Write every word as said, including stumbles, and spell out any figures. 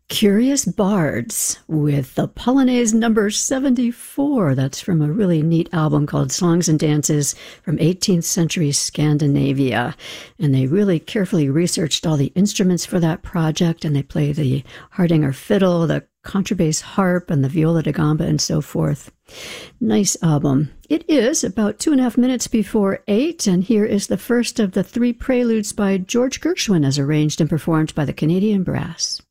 Curious Bards with the Polonaise number seventy-four. That's from a really neat album called Songs and Dances from eighteenth century Scandinavia. And they really carefully researched all the instruments for that project, and they play the Hardanger fiddle, the contrabass harp, and the viola da gamba, and so forth. Nice album. It is about two and a half minutes before eight, and here is the first of the three preludes by George Gershwin as arranged and performed by the Canadian Brass.